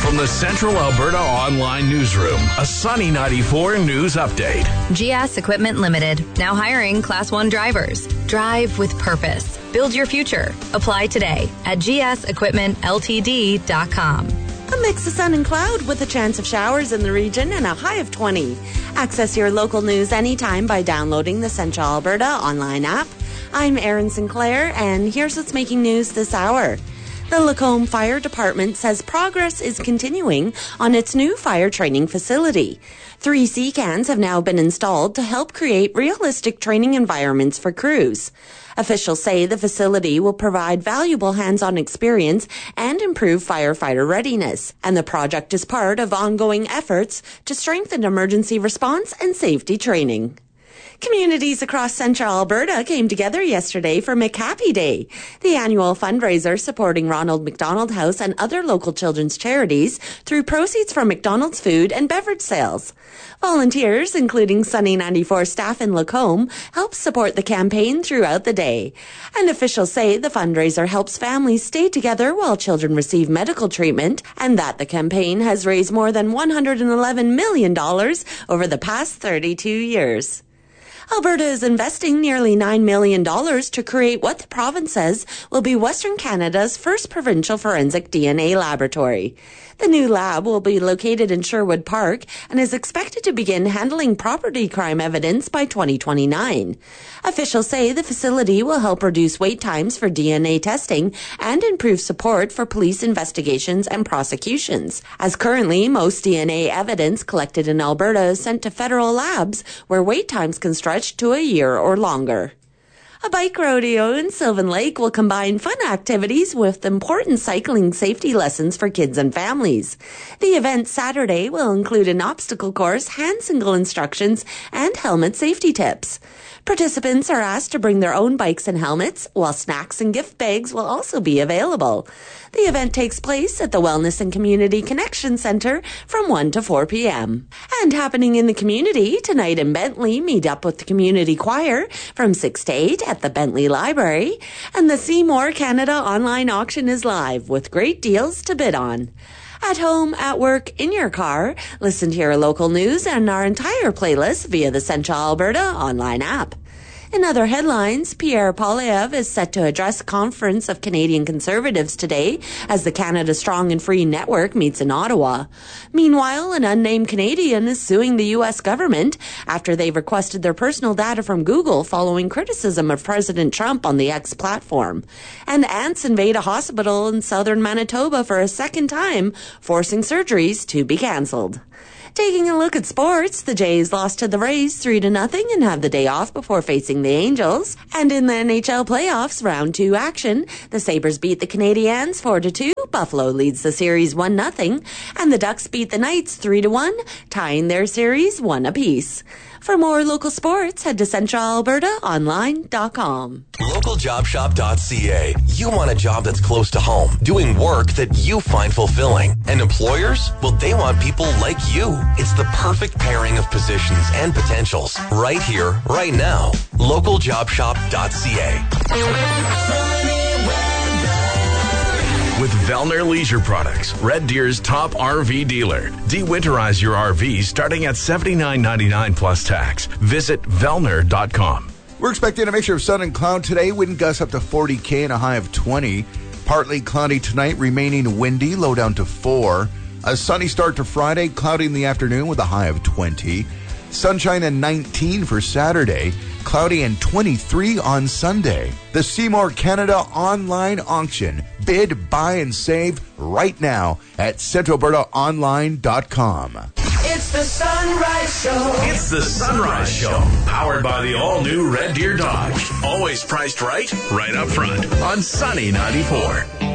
From the Central Alberta Online Newsroom, a Sunny 94 news update. GS Equipment Limited, now hiring Class 1 drivers. Drive with purpose. Build your future. Apply today at gsequipmentltd.com. A mix of sun and cloud with a chance of showers in the region and a high of 20. Access your local news anytime by downloading the Central Alberta online app. I'm Erin Sinclair, and here's what's making news this hour. The Lacombe Fire Department says progress is continuing on its new fire training facility. 3 C-cans have now been installed to help create realistic training environments for crews. Officials say the facility will provide valuable hands-on experience and improve firefighter readiness, and the project is part of ongoing efforts to strengthen emergency response and safety training. Communities across Central Alberta came together yesterday for McHappy Day, the annual fundraiser supporting Ronald McDonald House and other local children's charities through proceeds from McDonald's food and beverage sales. Volunteers, including Sunny 94 staff in Lacombe, help support the campaign throughout the day. And officials say the fundraiser helps families stay together while children receive medical treatment, and that the campaign has raised more than $111 million over the past 32 years. Alberta is investing nearly $9 million to create what the province says will be Western Canada's first provincial forensic DNA laboratory. The new lab will be located in Sherwood Park and is expected to begin handling property crime evidence by 2029. Officials say the facility will help reduce wait times for DNA testing and improve support for police investigations and prosecutions, as currently most DNA evidence collected in Alberta is sent to federal labs where wait times can stretch to a year or longer. A bike rodeo in Sylvan Lake will combine fun activities with important cycling safety lessons for kids and families. The event Saturday will include an obstacle course, hand signal instructions, and helmet safety tips. Participants are asked to bring their own bikes and helmets, while snacks and gift bags will also be available. The event takes place at the Wellness and Community Connection Centre from 1 to 4 p.m. And happening in the community, tonight in Bentley, meet up with the community choir from 6 to 8 at the Bentley Library. And the Seymour Canada online auction is live with great deals to bid on. At home, at work, in your car, listen to your local news and our entire playlist via the Central Alberta online app. In other headlines, Pierre Poilievre is set to address a conference of Canadian Conservatives today as the Canada Strong and Free Network meets in Ottawa. Meanwhile, an unnamed Canadian is suing the U.S. government after they've requested their personal data from Google following criticism of President Trump on the X platform. And ants invade a hospital in southern Manitoba for a second time, forcing surgeries to be cancelled. Taking a look at sports, the Jays lost to the Rays 3-0 and have the day off before facing the Angels. And in the NHL playoffs, round 2 action, the Sabres beat the Canadiens 4-2, Buffalo leads the series 1-0, and the Ducks beat the Knights 3-1, tying their series 1 apiece. For more local sports, head to centralalbertaonline.com. Localjobshop.ca. You want a job that's close to home, doing work that you find fulfilling. And employers? Well, they want people like you. It's the perfect pairing of positions and potentials. Right here, right now. Localjobshop.ca. With Vellner Leisure Products, Red Deer's top RV dealer. De-winterize your RV starting at $79.99 plus tax. Visit Vellner.com. We're expecting a mixture of sun and cloud today. Wind gusts up to 40 and a high of 20. Partly cloudy tonight, remaining windy, low down to 4. A sunny start to Friday, cloudy in the afternoon with a high of 20. Sunshine and 19 for Saturday, cloudy and 23 on Sunday. The Seymour Canada online auction. Bid, buy, and save right now at centralalbertaonline.com. It's the Sunrise Show. It's the Sunrise Show, powered by the all-new Red Deer Dodge. Always priced right up front on Sunny 94.